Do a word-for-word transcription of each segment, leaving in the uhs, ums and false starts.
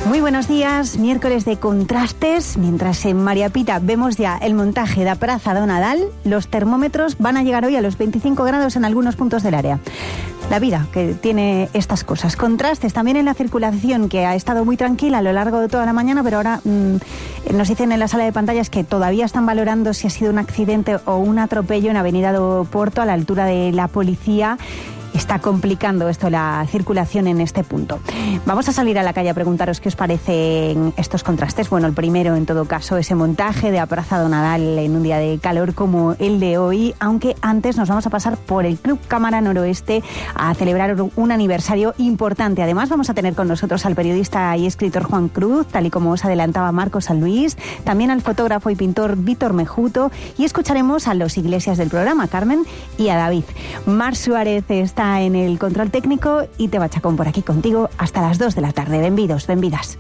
Muy buenos días, miércoles de contrastes. Mientras en María Pita vemos ya el montaje de la Praza do Nadal, los termómetros van a llegar hoy a los veinticinco grados en algunos puntos del área. La vida que tiene estas cosas. Contrastes también en la circulación, que ha estado muy tranquila a lo largo de toda la mañana, pero ahora mmm, nos dicen en la sala de pantallas que todavía están valorando si ha sido un accidente o un atropello en Avenida do Porto, a la altura de la policía. Está complicando esto la circulación en este punto. Vamos a salir a la calle a preguntaros qué os parecen estos contrastes. Bueno, el primero, en todo caso, ese montaje de la Praza do Nadal en un día de calor como el de hoy, aunque antes nos vamos a pasar por el Club Cámara Noroeste a celebrar un aniversario importante. Además, vamos a tener con nosotros al periodista y escritor Juan Cruz, tal y como os adelantaba Marcos San Luis, también al fotógrafo y pintor Víctor Mejuto, y escucharemos a los Iglesias del programa, Carmen, y a David. Mar Suárez está en el control técnico y Teba Chacón por aquí contigo hasta las dos de la tarde. Benvidos, benvidas.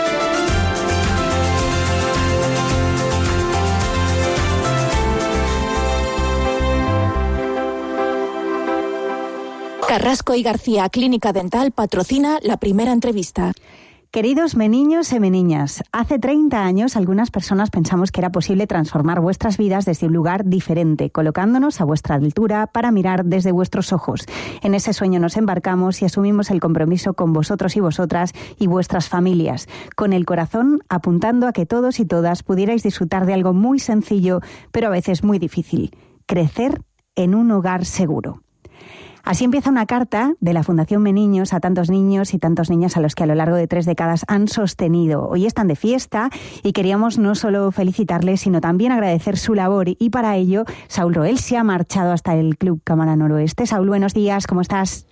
Carrasco y García Clínica Dental patrocina la primera entrevista. Queridos meniños y meniñas, hace treinta años algunas personas pensamos que era posible transformar vuestras vidas desde un lugar diferente, colocándonos a vuestra altura para mirar desde vuestros ojos. En ese sueño nos embarcamos y asumimos el compromiso con vosotros y vosotras y vuestras familias, con el corazón apuntando a que todos y todas pudierais disfrutar de algo muy sencillo, pero a veces muy difícil: crecer en un hogar seguro. Así empieza una carta de la Fundación Meniños a tantos niños y tantas niñas a los que a lo largo de tres décadas han sostenido. Hoy están de fiesta y queríamos no solo felicitarles, sino también agradecer su labor. Y para ello, Saúl Roel se ha marchado hasta el Club Cámara Noroeste. Saúl, buenos días, ¿cómo estás?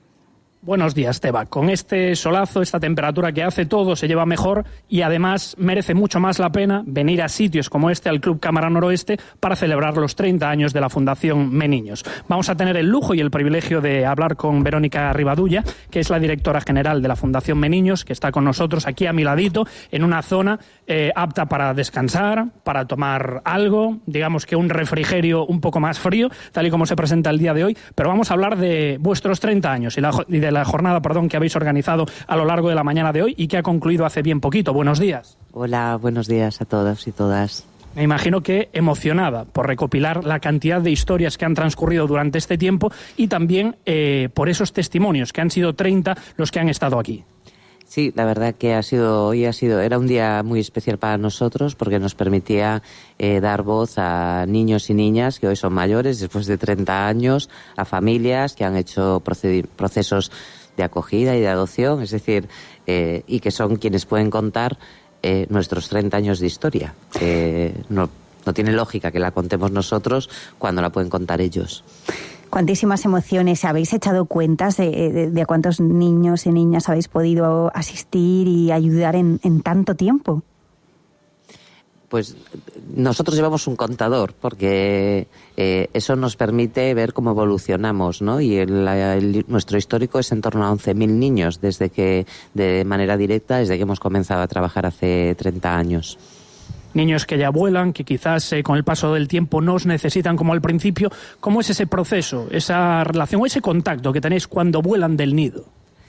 Buenos días, Teba. Con este solazo, esta temperatura que hace, todo se lleva mejor y además merece mucho más la pena venir a sitios como este, al Club Cámara Noroeste, para celebrar los treinta años de la Fundación Meniños. Vamos a tener el lujo y el privilegio de hablar con Verónica Rivadulla, que es la directora general de la Fundación Meniños, que está con nosotros aquí a mi ladito, en una zona eh, apta para descansar, para tomar algo, digamos que un refrigerio un poco más frío, tal y como se presenta el día de hoy. Pero vamos a hablar de vuestros treinta años y, la, y de la jornada perdón, que habéis organizado a lo largo de la mañana de hoy y que ha concluido hace bien poquito. Buenos días. Hola, buenos días a todos y todas. Me imagino que emocionada por recopilar la cantidad de historias que han transcurrido durante este tiempo y también eh, por esos testimonios, que han sido treinta los que han estado aquí. Sí, la verdad que ha sido hoy ha sido era un día muy especial para nosotros porque nos permitía eh, dar voz a niños y niñas que hoy son mayores, después de treinta años, a familias que han hecho proced- procesos de acogida y de adopción, es decir, eh, y que son quienes pueden contar eh, nuestros treinta años de historia. Eh, no, no tiene lógica que la contemos nosotros cuando la pueden contar ellos. Cuantísimas emociones. ¿Habéis echado cuentas de, de, de a cuántos niños y niñas habéis podido asistir y ayudar en, en tanto tiempo? Pues nosotros llevamos un contador porque eh, eso nos permite ver cómo evolucionamos, ¿no? Y el, el, nuestro histórico es en torno a once mil niños desde que, de manera directa, desde que hemos comenzado a trabajar hace treinta años. Niños que ya vuelan, que quizás eh, con el paso del tiempo no os necesitan como al principio. ¿Cómo es ese proceso, esa relación o ese contacto que tenéis cuando vuelan del nido?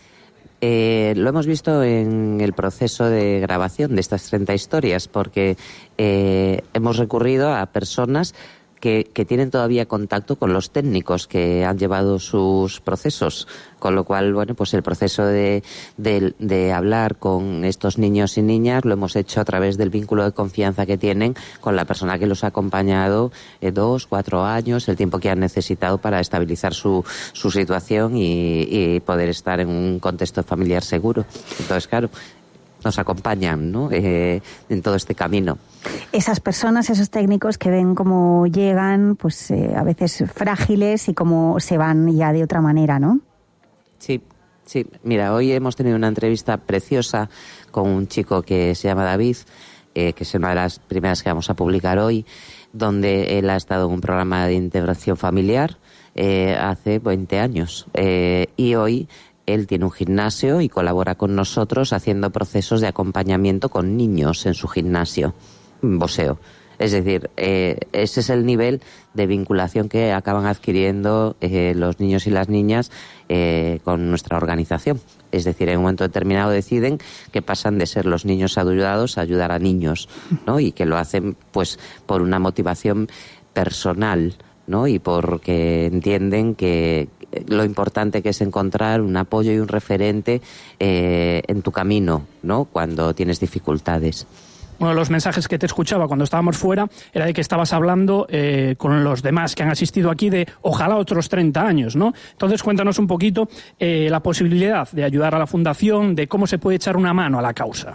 Eh, lo hemos visto en el proceso de grabación de estas treinta historias, porque eh, hemos recurrido a personas que, que tienen todavía contacto con los técnicos que han llevado sus procesos, con lo cual, bueno, pues el proceso de, de, de hablar con estos niños y niñas lo hemos hecho a través del vínculo de confianza que tienen con la persona que los ha acompañado eh, dos, cuatro años, el tiempo que han necesitado para estabilizar su, su situación y, y poder estar en un contexto familiar seguro. Entonces, claro, nos acompañan, ¿no? Eh, en todo este camino. Esas personas, esos técnicos que ven cómo llegan, pues eh, a veces frágiles y cómo se van ya de otra manera, ¿no? Sí, sí. Mira, hoy hemos tenido una entrevista preciosa con un chico que se llama David, eh, que es una de las primeras que vamos a publicar hoy, donde él ha estado en un programa de integración familiar eh, hace veinte años. Eh, y hoy él tiene un gimnasio y colabora con nosotros haciendo procesos de acompañamiento con niños en su gimnasio, boxeo. Es decir, eh, ese es el nivel de vinculación que acaban adquiriendo eh, los niños y las niñas eh, con nuestra organización. Es decir, en un momento determinado deciden que pasan de ser los niños ayudados a ayudar a niños, ¿no? Y que lo hacen pues por una motivación personal, ¿no? Y porque entienden que lo importante que es encontrar un apoyo y un referente eh, en tu camino, ¿no? Cuando tienes dificultades. Uno de los mensajes que te escuchaba cuando estábamos fuera era de que estabas hablando eh, con los demás que han asistido aquí de ojalá otros treinta años, ¿no? Entonces cuéntanos un poquito eh, la posibilidad de ayudar a la Fundación, de cómo se puede echar una mano a la causa.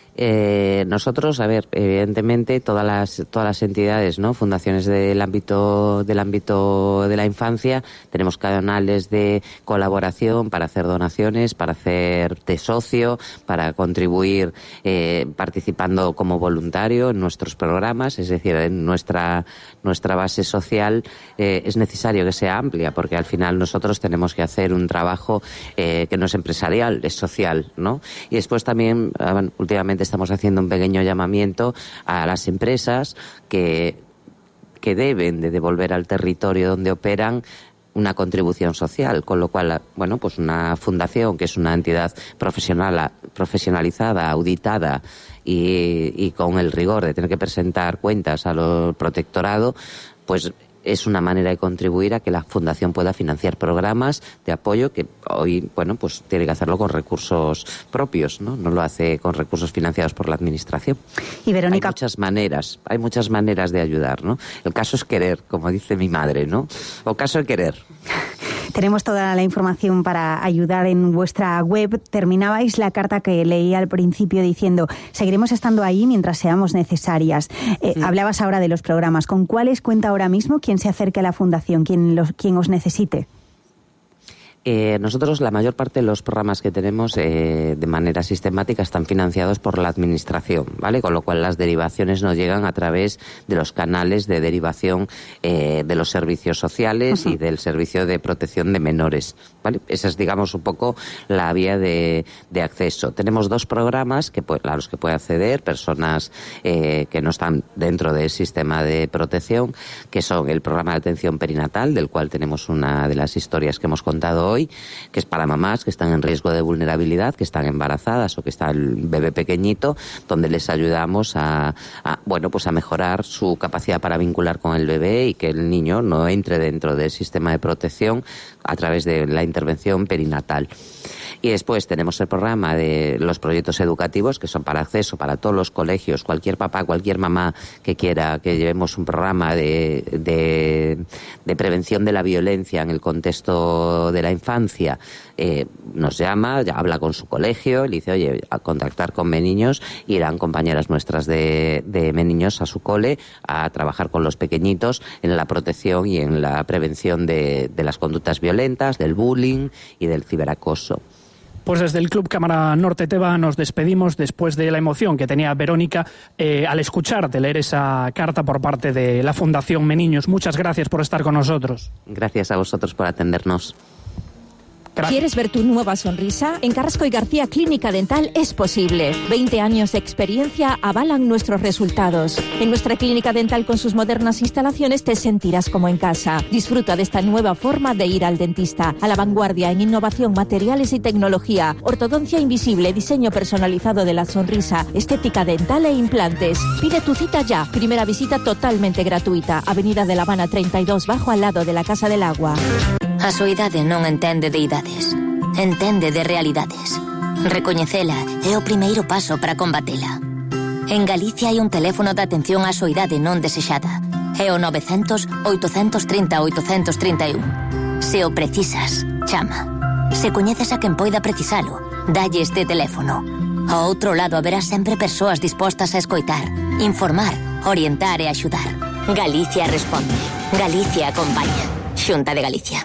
Eh, nosotros, a ver, evidentemente todas las todas las entidades, ¿no? Fundaciones del ámbito del ámbito de la infancia, tenemos canales de colaboración para hacer donaciones, para hacer de socio, para contribuir eh, participando como voluntario en nuestros programas, es decir, en nuestra nuestra base social eh, es necesario que sea amplia, porque al final nosotros tenemos que hacer un trabajo eh, que no es empresarial, es social, ¿no? Y después también, bueno, últimamente estamos haciendo un pequeño llamamiento a las empresas que, que deben de devolver al territorio donde operan una contribución social, con lo cual, bueno, pues una fundación que es una entidad profesional, profesionalizada, auditada y, y con el rigor de tener que presentar cuentas al protectorado, pues es una manera de contribuir a que la Fundación pueda financiar programas de apoyo que hoy, bueno, pues tiene que hacerlo con recursos propios, ¿no? No lo hace con recursos financiados por la Administración. Y Verónica... Hay muchas maneras, hay muchas maneras de ayudar, ¿no? El caso es querer, como dice mi madre, ¿no? O caso de querer. Tenemos toda la información para ayudar en vuestra web. Terminabais la carta que leí al principio diciendo seguiremos estando ahí mientras seamos necesarias. Eh, sí. Hablabas ahora de los programas. ¿Con cuáles cuenta ahora mismo quien se acerque a la Fundación, quien, los, quien os necesite? Eh, nosotros la mayor parte de los programas que tenemos eh, de manera sistemática están financiados por la Administración, ¿vale? Con lo cual las derivaciones nos llegan a través de los canales de derivación eh, de los servicios sociales uh-huh. y del servicio de protección de menores, ¿vale? Esa es, digamos, un poco la vía de, de acceso. Tenemos dos programas que, a los que puede acceder personas eh, que no están dentro del sistema de protección, que son el programa de atención perinatal, del cual tenemos una de las historias que hemos contado hoy, que es para mamás que están en riesgo de vulnerabilidad, que están embarazadas o que está el bebé pequeñito, donde les ayudamos a, a bueno, pues a mejorar su capacidad para vincular con el bebé y que el niño no entre dentro del sistema de protección a través de la intervención perinatal. Y después tenemos el programa de los proyectos educativos, que son para acceso para todos los colegios, cualquier papá, cualquier mamá que quiera que llevemos un programa de, de, de prevención de la violencia en el contexto de la infancia, eh, nos llama, ya habla con su colegio, le dice, oye, a contactar con Meniños, irán compañeras nuestras de, de Meniños a su cole a trabajar con los pequeñitos en la protección y en la prevención de, de las conductas violentas, del bullying y del ciberacoso. Pues desde el Club Cámara Norte Teba nos despedimos después de la emoción que tenía Verónica eh, al escuchar de leer esa carta por parte de la Fundación Meniños. Muchas gracias por estar con nosotros. Gracias a vosotros por atendernos. Gracias. ¿Quieres ver tu nueva sonrisa? En Carrasco y García Clínica Dental es posible. veinte años de experiencia avalan nuestros resultados. En nuestra clínica dental con sus modernas instalaciones te sentirás como en casa. Disfruta de esta nueva forma de ir al dentista. A la vanguardia en innovación, materiales y tecnología. Ortodoncia invisible, diseño personalizado de la sonrisa, estética dental e implantes. Pide tu cita ya. Primera visita totalmente gratuita. Avenida de La Habana treinta y dos, bajo al lado de la Casa del Agua. A súa idade non entende de idades, entende de realidades. Recoñecela é o primeiro paso para combatela. En Galicia hai un teléfono de atención á súa idade non desexada. É o novecentos, oitocentos trinta, oitocentos trinta e un. Se o precisas, chama. Se coñeces a quen poida precisalo, dalle este teléfono. Ao outro lado haberá sempre persoas dispostas a escoitar, informar, orientar e axudar. Galicia responde. Galicia acompaña. Xunta de Galicia.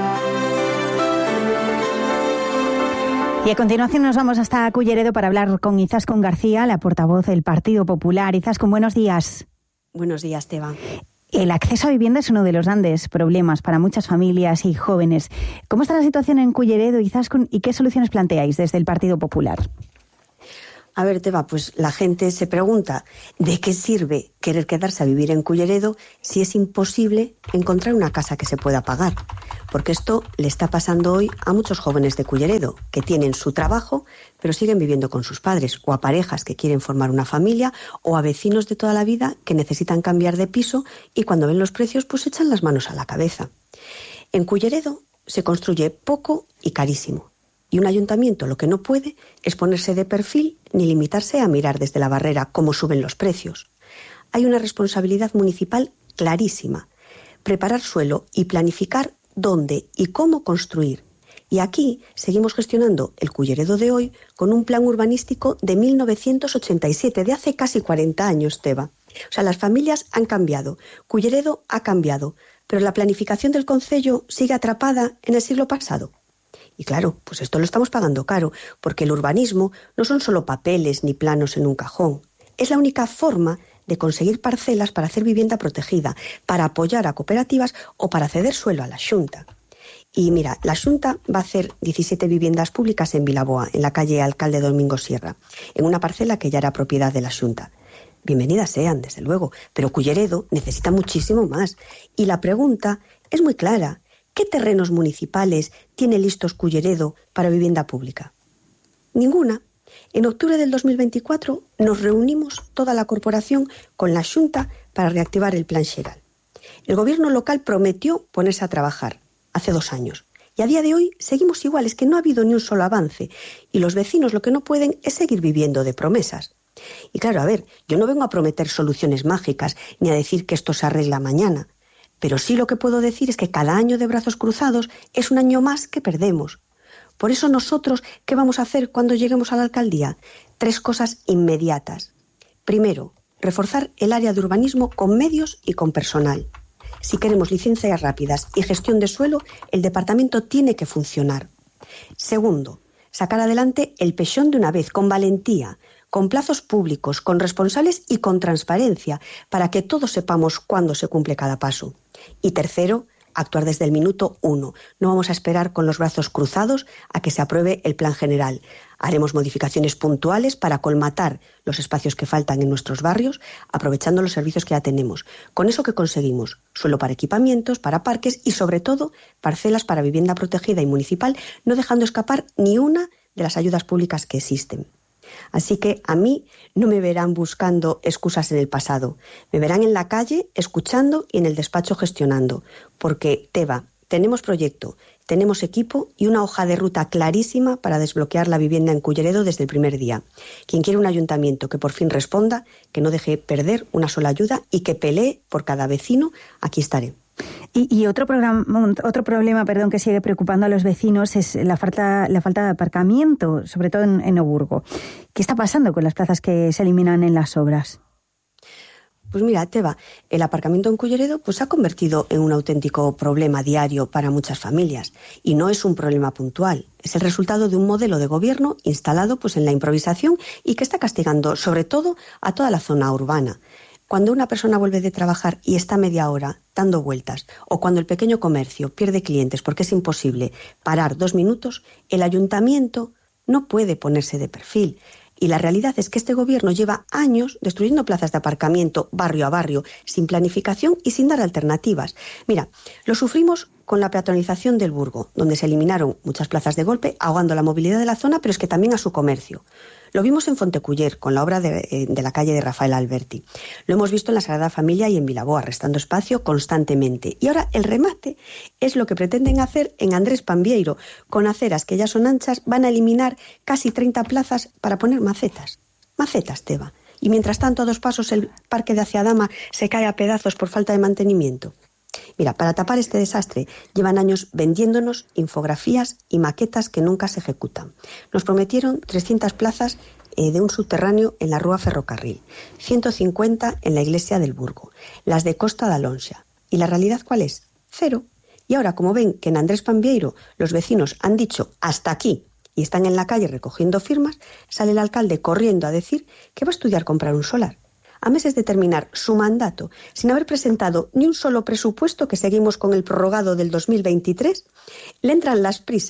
Y a continuación nos vamos hasta Culleredo para hablar con Izaskun García, la portavoz del Partido Popular. Izaskun, buenos días. Buenos días, Teba. El acceso a vivienda es uno de los grandes problemas para muchas familias y jóvenes. ¿Cómo está la situación en Culleredo, Izaskun, y qué soluciones planteáis desde el Partido Popular? A ver, Teba, pues la gente se pregunta ¿de qué sirve querer quedarse a vivir en Culleredo si es imposible encontrar una casa que se pueda pagar? Porque esto le está pasando hoy a muchos jóvenes de Culleredo, que tienen su trabajo, pero siguen viviendo con sus padres, o a parejas que quieren formar una familia, o a vecinos de toda la vida que necesitan cambiar de piso y cuando ven los precios pues echan las manos a la cabeza. En Culleredo se construye poco y carísimo. Y un ayuntamiento lo que no puede es ponerse de perfil ni limitarse a mirar desde la barrera cómo suben los precios. Hay una responsabilidad municipal clarísima: preparar suelo y planificar dónde y cómo construir. Y aquí seguimos gestionando el Culleredo de hoy con un plan urbanístico de mil novecientos ochenta y siete, de hace casi cuarenta años, Teba. O sea, las familias han cambiado, Culleredo ha cambiado, pero la planificación del concello sigue atrapada en el siglo pasado. Y claro, pues esto lo estamos pagando caro, porque el urbanismo no son solo papeles ni planos en un cajón. Es la única forma de conseguir parcelas para hacer vivienda protegida, para apoyar a cooperativas o para ceder suelo a la Xunta. Y mira, la Xunta va a hacer diecisiete viviendas públicas en Vilaboa, en la calle Alcalde Domingo Sierra, en una parcela que ya era propiedad de la Xunta. Bienvenidas sean, desde luego, pero Culleredo necesita muchísimo más. Y la pregunta es muy clara: ¿qué terrenos municipales tiene listos Culleredo para vivienda pública? Ninguna. En octubre del dos mil veinticuatro nos reunimos toda la corporación con la Xunta para reactivar el Plan Xeral. El gobierno local prometió ponerse a trabajar hace dos años. Y a día de hoy seguimos igual, es que no ha habido ni un solo avance. Y los vecinos lo que no pueden es seguir viviendo de promesas. Y claro, a ver, yo no vengo a prometer soluciones mágicas ni a decir que esto se arregla mañana. Pero sí lo que puedo decir es que cada año de brazos cruzados es un año más que perdemos. Por eso nosotros, ¿qué vamos a hacer cuando lleguemos a la alcaldía? Tres cosas inmediatas. Primero, reforzar el área de urbanismo con medios y con personal. Si queremos licencias rápidas y gestión de suelo, el departamento tiene que funcionar. Segundo, sacar adelante el pexón de una vez, con valentía, con plazos públicos, con responsables y con transparencia, para que todos sepamos cuándo se cumple cada paso. Y tercero, actuar desde el minuto uno. No vamos a esperar con los brazos cruzados a que se apruebe el plan general. Haremos modificaciones puntuales para colmatar los espacios que faltan en nuestros barrios, aprovechando los servicios que ya tenemos. Con eso que conseguimos: suelo para equipamientos, para parques y, sobre todo, parcelas para vivienda protegida y municipal, no dejando escapar ni una de las ayudas públicas que existen. Así que a mí no me verán buscando excusas en el pasado. Me verán en la calle, escuchando, y en el despacho gestionando. Porque, Teba, tenemos proyecto, tenemos equipo y una hoja de ruta clarísima para desbloquear la vivienda en Culleredo desde el primer día. Quien quiere un ayuntamiento que por fin responda, que no deje perder una sola ayuda y que pelee por cada vecino, aquí estaré. Y, y otro, programa, otro problema perdón, que sigue preocupando a los vecinos es la falta, la falta de aparcamiento, sobre todo en, en Oburgo. ¿Qué está pasando con las plazas que se eliminan en las obras? Pues mira, Teba, el aparcamiento en Culleredo pues, se ha convertido en un auténtico problema diario para muchas familias. Y no es un problema puntual, es el resultado de un modelo de gobierno instalado pues, en la improvisación y que está castigando sobre todo a toda la zona urbana. Cuando una persona vuelve de trabajar y está media hora dando vueltas, o cuando el pequeño comercio pierde clientes porque es imposible parar dos minutos, el ayuntamiento no puede ponerse de perfil. Y la realidad es que este gobierno lleva años destruyendo plazas de aparcamiento barrio a barrio, sin planificación y sin dar alternativas. Mira, lo sufrimos con la peatonalización del Burgo, donde se eliminaron muchas plazas de golpe, ahogando la movilidad de la zona, pero es que también a su comercio. Lo vimos en Fonteculler, con la obra de, de la calle de Rafael Alberti. Lo hemos visto en la Sagrada Familia y en Vilaboa, restando espacio constantemente. Y ahora el remate es lo que pretenden hacer en Andrés Pambieiro. Con aceras que ya son anchas, van a eliminar casi treinta plazas para poner macetas. Macetas, Teba. Y mientras tanto, a dos pasos, el parque de Aciadama se cae a pedazos por falta de mantenimiento. Mira, para tapar este desastre, llevan años vendiéndonos infografías y maquetas que nunca se ejecutan. Nos prometieron trescientas plazas eh, de un subterráneo en la Rúa Ferrocarril, ciento cincuenta en la iglesia del Burgo, las de Costa de Alonxa. ¿Y la realidad cuál es? Cero. Y ahora, como ven que en Andrés Pambieiro los vecinos han dicho hasta aquí y están en la calle recogiendo firmas, sale el alcalde corriendo a decir que va a estudiar comprar un solar. A meses de terminar su mandato, sin haber presentado ni un solo presupuesto, que seguimos con el prorrogado del dos mil veintitrés, le entran las prisas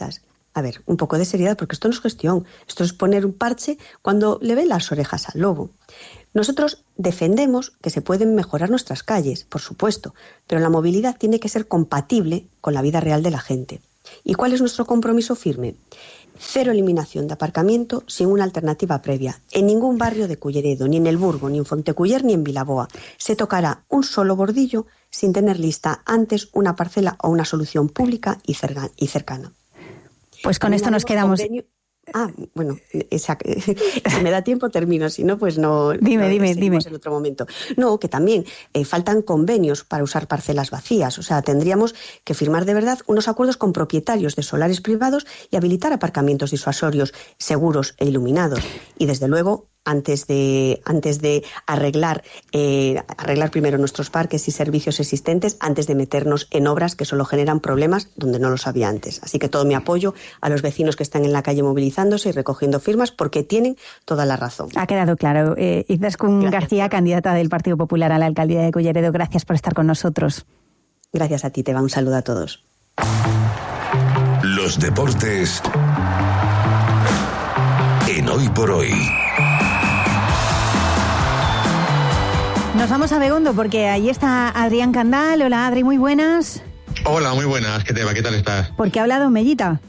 A ver, un poco de seriedad, porque esto no es gestión, esto es poner un parche cuando le ven las orejas al lobo. Nosotros defendemos que se pueden mejorar nuestras calles, por supuesto, pero la movilidad tiene que ser compatible con la vida real de la gente. ¿Y cuál es nuestro compromiso firme? Cero eliminación de aparcamiento sin una alternativa previa. En ningún barrio de Culleredo, ni en El Burgo, ni en Fonteculler, ni en Vilaboa, se tocará un solo bordillo sin tener lista antes una parcela o una solución pública y cercana. Pues con esto nos quedamos... Convenio... Ah, bueno, esa... si me da tiempo termino, si no, pues no... Dime, no, dime, dime. En otro momento. No, que también eh, faltan convenios para usar parcelas vacías, o sea, tendríamos que firmar de verdad unos acuerdos con propietarios de solares privados y habilitar aparcamientos disuasorios seguros e iluminados. Y desde luego... Antes de, antes de arreglar, eh, arreglar primero nuestros parques y servicios existentes, antes de meternos en obras que solo generan problemas donde no los había antes. Así que todo mi apoyo a los vecinos que están en la calle movilizándose y recogiendo firmas, porque tienen toda la razón. Ha quedado claro. Eh, Izaskun García, candidata del Partido Popular a la alcaldía de Culleredo, gracias por estar con nosotros. Gracias a ti, Teba. Un saludo a todos. Los deportes en Hoy por Hoy. Nos vamos a Begondo porque ahí está Adrián Candal. Hola, Adri, muy buenas. Hola, muy buenas. ¿Qué te va? ¿Qué tal estás? ¿Por qué ha hablado Mellita?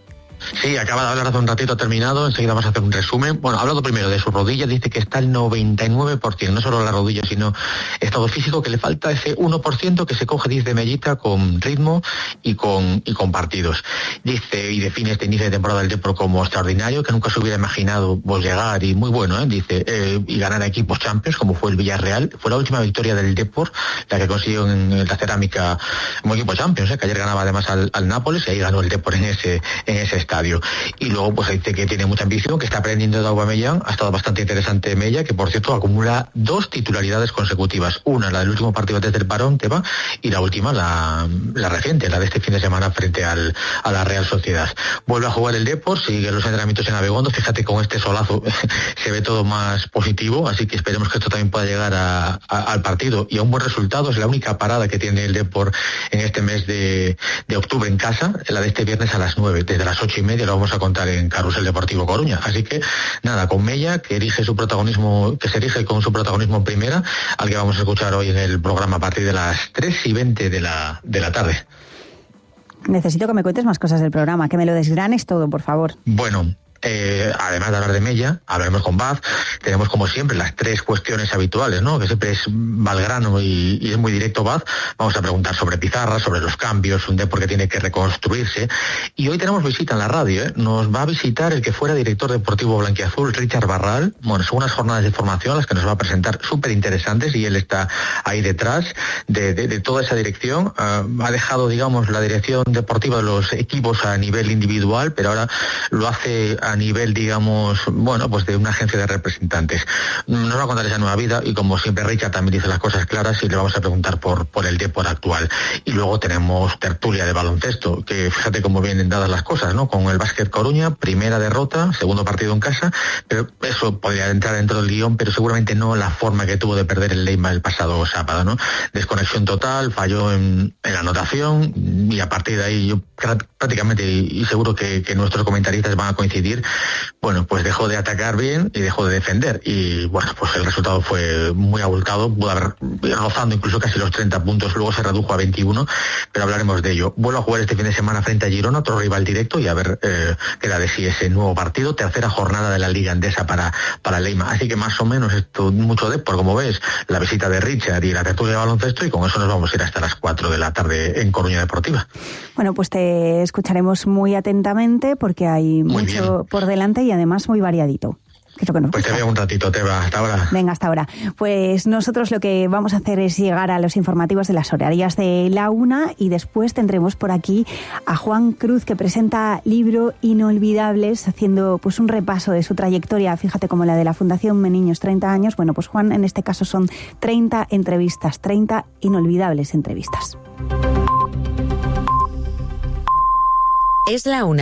Sí, acaba de hablar hace un ratito, terminado, enseguida vamos a hacer un resumen. Bueno, ha hablado primero de su rodilla, dice que está al noventa y nueve por ciento, no solo la rodilla, sino estado físico, que le falta ese uno por ciento que se coge, dice Mellita, con ritmo y con y con partidos. Dice, y define este inicio de temporada del Depor como extraordinario, que nunca se hubiera imaginado pues, llegar, y muy bueno, ¿eh? dice, eh, y ganar a equipos Champions, como fue el Villarreal. Fue la última victoria del Depor, la que consiguió en la cerámica como equipo Champions, ¿eh? que ayer ganaba además al, al Nápoles, y ahí ganó el Depor en ese, en ese estadio. Y luego pues dice que tiene mucha ambición, que está aprendiendo de Aubameyang. Ha estado bastante interesante Mella, que por cierto acumula dos titularidades consecutivas, una la del último partido antes del parón, Teba, y la última la, la reciente, la de este fin de semana frente al, a la Real Sociedad. Vuelve a jugar el Depor, sigue los entrenamientos en Abegondo. Fíjate, con este solazo se ve todo más positivo, así que esperemos que esto también pueda llegar a, a, al partido y a un buen resultado. Es la única parada que tiene el Depor en este mes de, de octubre en casa, la de este viernes a las nueve, desde las ocho y media lo vamos a contar en Carrusel Deportivo Coruña. Así que nada, con Mella, que erige su protagonismo, que se erige con su protagonismo en primera, al que vamos a escuchar hoy en el programa a partir de las tres y veinte de la, de la tarde. Necesito que me cuentes más cosas del programa, que me lo desgranes todo, por favor. Bueno, Eh, además de hablar de Mella, hablaremos con Baz. Tenemos como siempre las tres cuestiones habituales, ¿no? Que siempre es Valgrano y, y es muy directo Baz. Vamos a preguntar sobre Pizarra, sobre los cambios, un Depor que tiene que reconstruirse. Y hoy tenemos visita en la radio, ¿eh? Nos va a visitar el que fuera director deportivo blanquiazul, Richard Barral. Bueno, son unas jornadas de formación las que nos va a presentar súper interesantes, y él está ahí detrás de, de, de toda esa dirección. Uh, ha dejado, digamos, la dirección deportiva de los equipos a nivel individual, pero ahora lo hace a nivel, digamos, bueno, pues de una agencia de representantes. Nos va a contar esa nueva vida, y como siempre Richard también dice las cosas claras, y le vamos a preguntar por, por el Depor actual. Y luego tenemos tertulia de baloncesto, que fíjate cómo vienen dadas las cosas, ¿no? Con el Básquet Coruña, primera derrota, segundo partido en casa, pero eso podría entrar dentro del guión, pero seguramente no la forma que tuvo de perder el Leima el pasado sábado, ¿no? Desconexión total, falló en, en la anotación, y a partir de ahí yo prácticamente, y seguro que, que nuestros comentaristas van a coincidir, bueno, pues dejó de atacar bien y dejó de defender, y bueno, pues el resultado fue muy abultado, pudo haber rozando incluso casi los treinta puntos, luego se redujo a veintiuno, pero hablaremos de ello. Vuelvo a jugar este fin de semana frente a Girona, otro rival directo, y a ver eh, qué da de sí ese nuevo partido, tercera jornada de la Liga Endesa para, para Leima, así que más o menos esto, mucho de, por como ves, la visita de Richard y la tertulia de baloncesto, y con eso nos vamos a ir hasta las cuatro de la tarde en Coruña Deportiva. Bueno, pues te escucharemos muy atentamente, porque hay muy mucho bien por delante, y además muy variadito. Que es lo que nos pues gusta. Te veo un ratito, Teba, hasta ahora. Venga, hasta ahora. Pues nosotros lo que vamos a hacer es llegar a los informativos de las horarias de la una, y después tendremos por aquí a Juan Cruz, que presenta libro Inolvidables, haciendo pues un repaso de su trayectoria, fíjate, como la de la Fundación Meniños, treinta años. Bueno, pues Juan, en este caso son treinta entrevistas, treinta inolvidables entrevistas. Es la una.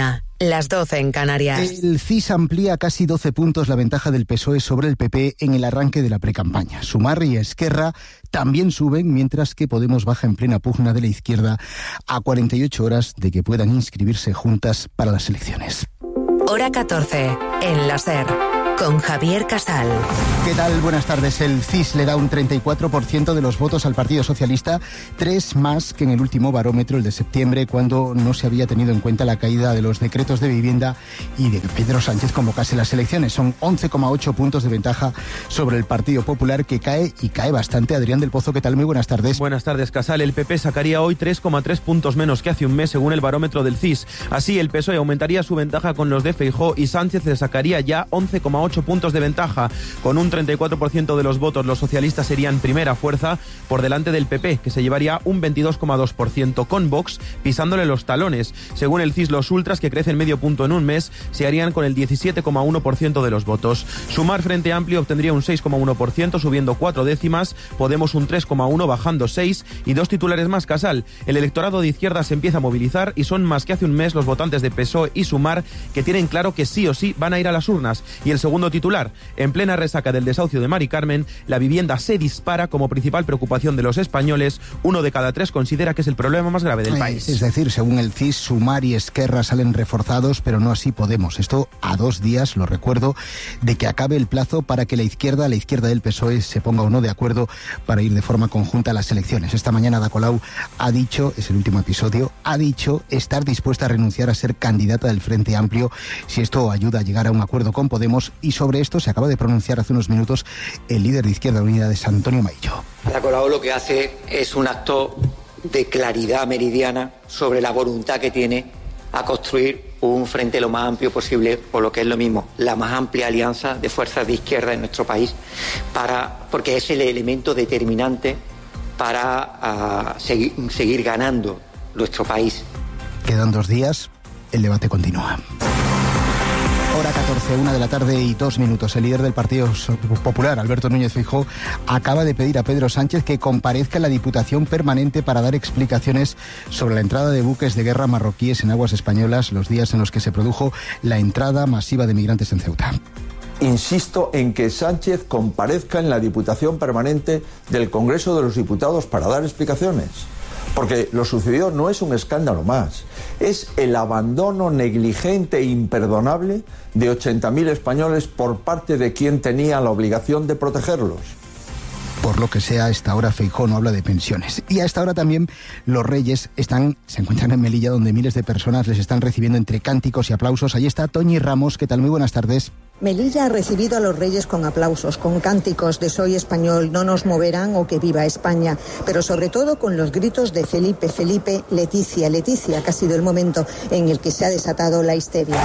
las doce en Canarias. El C I S amplía casi doce puntos la ventaja del P S O E sobre el P P en el arranque de la precampaña. Sumar y Esquerra también suben, mientras que Podemos baja en plena pugna de la izquierda a cuarenta y ocho horas de que puedan inscribirse juntas para las elecciones. Hora catorce, en la SER, con Javier Casal. ¿Qué tal? Buenas tardes. El C I S le da un treinta y cuatro por ciento de los votos al Partido Socialista, tres más que en el último barómetro, el de septiembre, cuando no se había tenido en cuenta la caída de los decretos de vivienda y de que Pedro Sánchez convocase las elecciones. Son once coma ocho puntos de ventaja sobre el Partido Popular, que cae y cae bastante. Adrián del Pozo, ¿qué tal? Muy buenas tardes. Buenas tardes, Casal. El P P sacaría hoy tres coma tres puntos menos que hace un mes, según el barómetro del C I S. Así, el P S O E aumentaría su ventaja con los de Feijóo y Sánchez le sacaría ya once coma ocho puntos de ventaja. Con un treinta y cuatro por ciento de los votos, los socialistas serían primera fuerza por delante del P P, que se llevaría un veintidós coma dos por ciento, con Vox pisándole los talones. Según el C I S, los ultras, que crecen medio punto en un mes, se harían con el diecisiete coma uno por ciento de los votos. Sumar Frente Amplio obtendría un seis coma uno por ciento, subiendo cuatro décimas, Podemos un tres coma uno, bajando seis, y dos titulares más, Casal. El electorado de izquierda se empieza a movilizar y son más que hace un mes los votantes de P S O E y Sumar, que tienen claro que sí o sí van a ir a las urnas. Y el segundo titular: en plena resaca del desahucio de Mari Carmen, la vivienda se dispara como principal preocupación de los españoles. Uno de cada tres considera que es el problema más grave del país. Es decir, según el C I S, Sumar y Esquerra salen reforzados, pero no así Podemos. Esto a dos días, lo recuerdo, de que acabe el plazo para que la izquierda, la izquierda del P S O E, se ponga o no de acuerdo para ir de forma conjunta a las elecciones. Esta mañana Ada Colau ha dicho, es el último episodio, ha dicho estar dispuesta a renunciar a ser candidata del Frente Amplio si esto ayuda a llegar a un acuerdo con Podemos, y sobre esto se acaba de pronunciar hace unos minutos el líder de Izquierda Unida, de San Antonio Maillo. Ada Colau lo que hace es un acto de claridad meridiana sobre la voluntad que tiene a construir un frente lo más amplio posible, por lo que es lo mismo, la más amplia alianza de fuerzas de izquierda en nuestro país, para, porque es el elemento determinante para uh, seguir, seguir ganando nuestro país. Quedan dos días, el debate continúa. Hora catorce, una de la tarde y dos minutos. El líder del Partido Popular, Alberto Núñez Feijóo, acaba de pedir a Pedro Sánchez que comparezca en la Diputación Permanente para dar explicaciones sobre la entrada de buques de guerra marroquíes en aguas españolas, los días en los que se produjo la entrada masiva de migrantes en Ceuta. Insisto en que Sánchez comparezca en la Diputación Permanente del Congreso de los Diputados para dar explicaciones. Porque lo sucedido no es un escándalo más, es el abandono negligente e imperdonable de ochenta mil españoles por parte de quien tenía la obligación de protegerlos. Por lo que sea, a esta hora Feijóo no habla de pensiones. Y a esta hora también los Reyes están, se encuentran en Melilla, donde miles de personas les están recibiendo entre cánticos y aplausos. Allí está Toñi Ramos. ¿Qué tal? Muy buenas tardes. Melilla ha recibido a los Reyes con aplausos, con cánticos de "Soy español, no nos moverán" o "Que viva España", pero sobre todo con los gritos de Felipe, Felipe, Leticia, Leticia, que ha sido el momento en el que se ha desatado la histeria.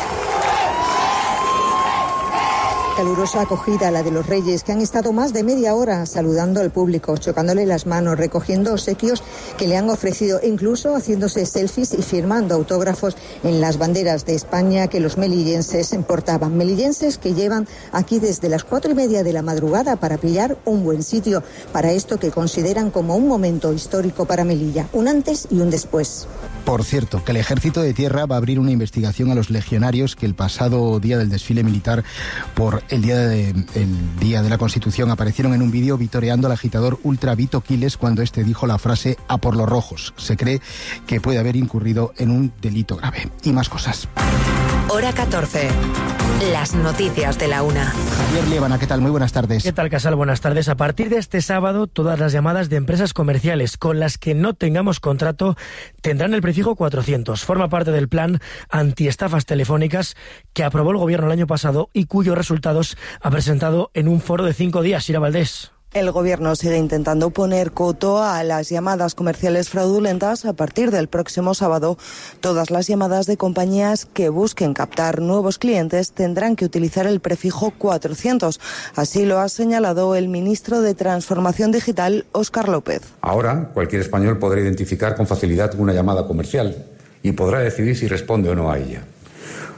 Calurosa acogida la de los Reyes, que han estado más de media hora saludando al público, chocándole las manos, recogiendo obsequios que le han ofrecido, incluso haciéndose selfies y firmando autógrafos en las banderas de España que los melillenses portaban. Melillenses que llevan aquí desde las cuatro y media de la madrugada para pillar un buen sitio para esto que consideran como un momento histórico para Melilla, un antes y un después. Por cierto, que el Ejército de Tierra va a abrir una investigación a los legionarios que el pasado día del desfile militar por el día de, el día de la Constitución aparecieron en un vídeo vitoreando al agitador ultra Vito Quiles cuando este dijo la frase "a por los rojos". Se cree que puede haber incurrido en un delito grave. Y más cosas. Hora catorce. Las noticias de la una. Javier Liébana, ¿qué tal? Muy buenas tardes. ¿Qué tal, Casal? Buenas tardes. A partir de este sábado, todas las llamadas de empresas comerciales con las que no tengamos contrato tendrán el prefijo cuatrocientos. Forma parte del plan antiestafas telefónicas que aprobó el Gobierno el año pasado y cuyos resultados ha presentado en un foro de cinco días. Ira Valdés. El Gobierno sigue intentando poner coto a las llamadas comerciales fraudulentas. A partir del próximo sábado, todas las llamadas de compañías que busquen captar nuevos clientes tendrán que utilizar el prefijo cuatrocientos. Así lo ha señalado el ministro de Transformación Digital, Óscar López. Ahora, cualquier español podrá identificar con facilidad una llamada comercial y podrá decidir si responde o no a ella.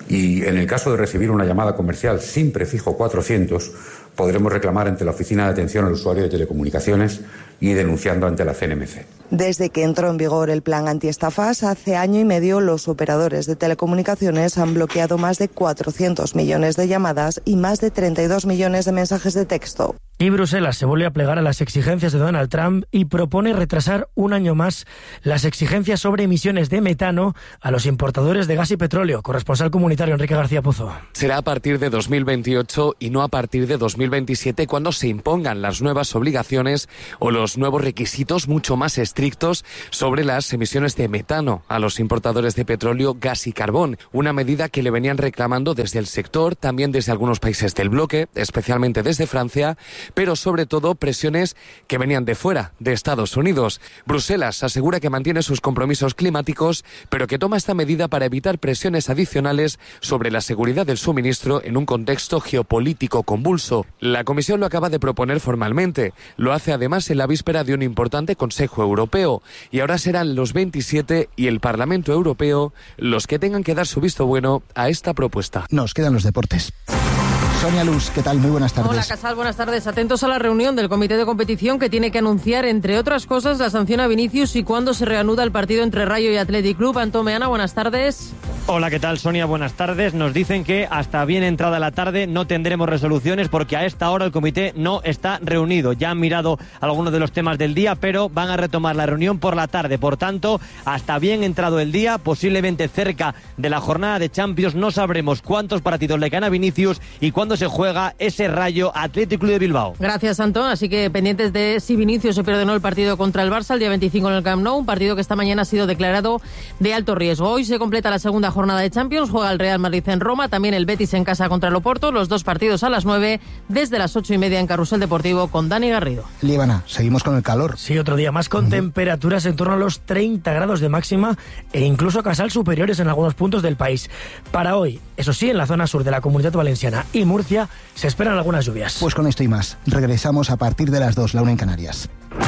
Y en el caso de recibir una llamada comercial sin prefijo cuatrocientos, podremos reclamar ante la Oficina de Atención al Usuario de Telecomunicaciones y denunciando ante la C N M C. Desde que entró en vigor el plan antiestafas, hace año y medio los operadores de telecomunicaciones han bloqueado más de cuatrocientos millones de llamadas y más de treinta y dos millones de mensajes de texto. Y Bruselas se vuelve a plegar a las exigencias de Donald Trump y propone retrasar un año más las exigencias sobre emisiones de metano a los importadores de gas y petróleo. Corresponsal comunitario Enrique García Pozo. Será a partir de dos mil veintiocho y no a partir de dos mil veintisiete cuando se impongan las nuevas obligaciones o los nuevos requisitos mucho más estrictos sobre las emisiones de metano a los importadores de petróleo, gas y carbón. Una medida que le venían reclamando desde el sector, también desde algunos países del bloque, especialmente desde Francia, pero sobre todo presiones que venían de fuera, de Estados Unidos. Bruselas asegura que mantiene sus compromisos climáticos, pero que toma esta medida para evitar presiones adicionales sobre la seguridad del suministro en un contexto geopolítico convulso. La Comisión lo acaba de proponer formalmente. Lo hace además en la víspera de un importante Consejo Europeo. Y ahora serán los veintisiete y el Parlamento Europeo los que tengan que dar su visto bueno a esta propuesta. Nos quedan los deportes. Sonia Luz, ¿qué tal? Muy buenas tardes. Hola, Casal, buenas tardes. Atentos a la reunión del Comité de Competición que tiene que anunciar, entre otras cosas, la sanción a Vinicius y cuándo se reanuda el partido entre Rayo y Athletic Club. Antón Meana, buenas tardes. Hola, ¿qué tal, Sonia? Buenas tardes. Nos dicen que hasta bien entrada la tarde no tendremos resoluciones porque a esta hora el comité no está reunido. Ya han mirado algunos de los temas del día, pero van a retomar la reunión por la tarde. Por tanto, hasta bien entrado el día, posiblemente cerca de la jornada de Champions, no sabremos cuántos partidos le caen a Vinicius y cuándo se juega ese Rayo Athletic Club de Bilbao. Gracias, Antón. Así que pendientes de si Vinicius se pierde o no el partido contra el Barça el día veinticinco en el Camp Nou, un partido que esta mañana ha sido declarado de alto riesgo. Hoy se completa la segunda jornada de Champions, juega el Real Madrid en Roma, también el Betis en casa contra el Oporto, los dos partidos a las nueve, desde las ocho y media en Carrusel Deportivo con Dani Garrido. Líbana, seguimos con el calor. Sí, otro día más con uh-huh. temperaturas en torno a los treinta grados de máxima e incluso Casal superiores en algunos puntos del país. Para hoy, eso sí, en la zona sur de la Comunidad Valenciana y Murcia se esperan algunas lluvias. Pues con esto y más, regresamos a partir de las dos, la una en Canarias.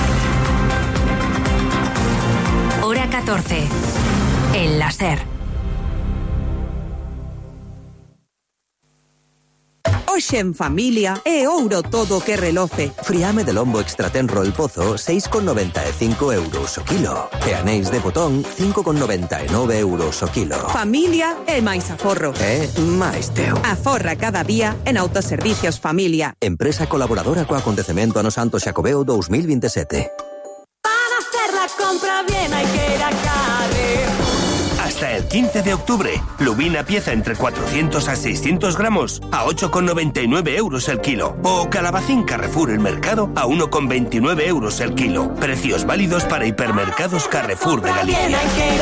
Hora catorce, en la SER. Hoxe en familia é ouro todo que reloce. Friame de lombo extratenro El Pozo, seis con noventa e cinco euros o kilo. E anéis de botón, cinco con noventa e nove euros o kilo. Familia é máis aforro. É máis teu. Aforra cada día en Autoservicios Familia. Empresa colaboradora co acontecemento Ano Santo Xacobeo dos mil veintisiete. Para hacer la compra bien hay que ir a Carrefour. Hasta el quince de octubre, lubina pieza entre cuatrocientos a seiscientos gramos a ocho con noventa y nueve euros el kilo. O calabacín Carrefour El Mercado a uno con veintinueve euros el kilo. Precios válidos para hipermercados Carrefour de Galicia.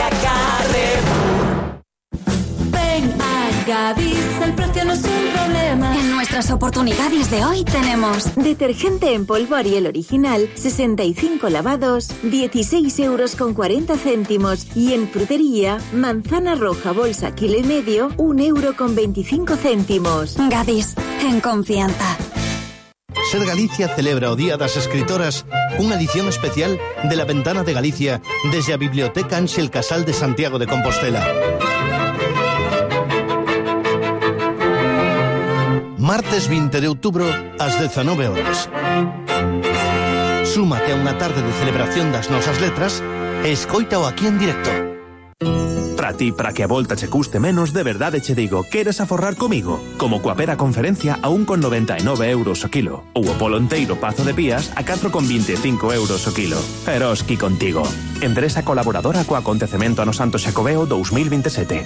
Ven a Gadis, el precio no es un problema. En nuestras oportunidades de hoy tenemos detergente en polvo Ariel original, sesenta y cinco lavados, dieciséis euros con cuarenta céntimos. Y en frutería, manzana roja bolsa kilo y medio, un euro con veinticinco céntimos. Gadis, en confianza. Ser Galicia celebra o Día das Escritoras unha edición especial de La Ventana de Galicia desde a Biblioteca Ángel Casal de Santiago de Compostela. Martes vinte de outubro ás dezanove horas. Súmate a unha tarde de celebración das nosas letras e escoítao aquí en directo. Para ti, para que a volta che custe menos, de verdade che digo, queres aforrar comigo? Como coa pera conferencia a un con noventa e nove euros o kilo. Ou o polo enteiro Pazo de Pías a catro con vinte e cinco euros o kilo. Eroski contigo. Empresa colaboradora co acontecemento Ano Santo Xacobeo dos mil veintisiete.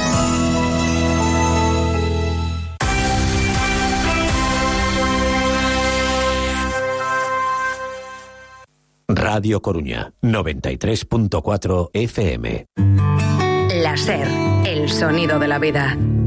Radio Coruña, noventa y tres punto cuatro F M. La SER, el sonido de la vida.